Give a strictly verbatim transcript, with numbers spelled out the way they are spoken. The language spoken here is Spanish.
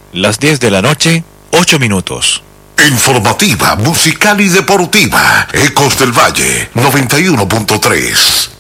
Las diez de la noche, ocho minutos. Informativa, musical y deportiva. Ecos del Valle, noventa y uno punto tres.